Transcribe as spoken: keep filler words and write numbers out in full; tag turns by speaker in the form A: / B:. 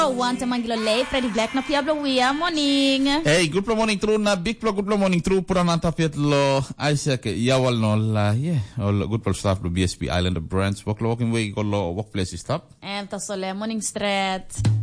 A: One to Mangilole, Freddy Black na Piablo Wea, morning.
B: Hey, good morning true na big pro good morning true pura nanta fiat lo Isaac yawal no la yeah all good pro staff lo B S P Island of Brands walk walking way ko lo workplace stop.
A: And to sole morning straight.